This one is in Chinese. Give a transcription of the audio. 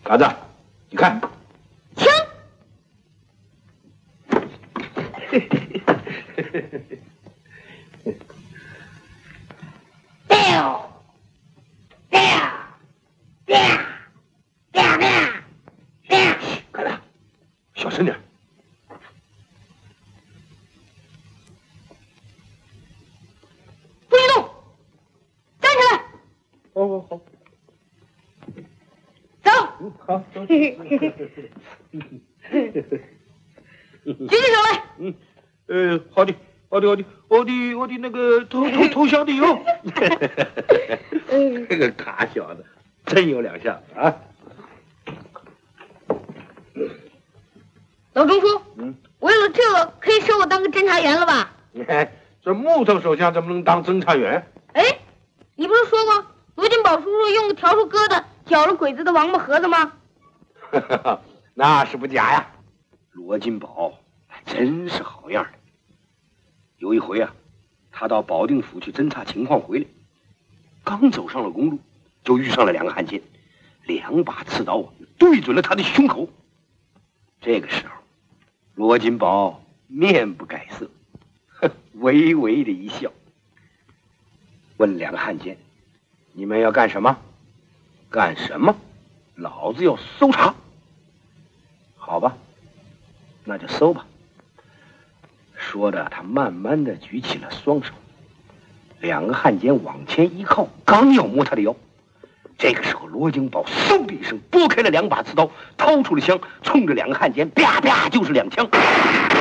嘎子，你看， 枪。 嘎子，小声点。 不许动，站起来。 哦，好。 走。 好，走。 举起手来。 好的，我的那个投降的哟。这个卡小子真有两下子啊！ 老中书，为了这个可以收我当个侦查员了吧？ 你看这木头手枪怎么能当侦查员？ 哎，你不是说过罗金宝叔叔用个笤帚疙瘩搅了鬼子的王八盒子吗？ 那是不假呀。罗金宝真是好样的。有一回啊，他到保定府去侦察情况回来，刚走上了公路，就遇上了两个汉奸，2把刺刀对准了他的胸口。这个时候，罗金宝面不改色，微微的一笑，问两个汉奸：“你们要干什么？”“干什么？老子要搜查。”“好吧，那就搜吧。”说着，他慢慢的举起了双手。两个汉奸往前一靠，刚要摸他的腰，这个时候罗金宝嗖的一声拨开了2把刺刀，掏出了枪，冲着两个汉奸啪啪就是2枪。